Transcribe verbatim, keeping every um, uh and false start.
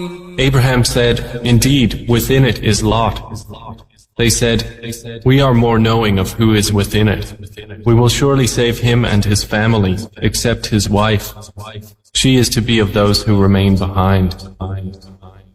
Abraham said, "Indeed, within it is Lot." They said, "We are more knowing of who is within it. We will surely save him and his family, except his wife. She is to be of those who remain behind."